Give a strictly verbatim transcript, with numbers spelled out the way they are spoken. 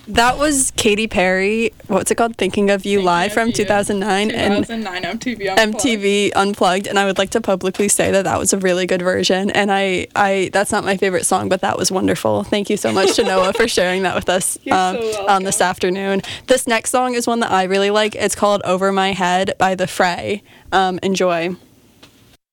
That was Katy Perry. What's it called? Thinking of You Thinking Live of from You. two thousand nine. two thousand nine and M T V Unplugged. M T V Unplugged, and I would like to publicly say that that was a really good version. And I, I that's not my favorite song, but that was wonderful. Thank you so much to Noah for sharing that with us You're um, so welcome. on this afternoon. This next song is one that I really like. It's called Over My Head by The Fray. Um, enjoy.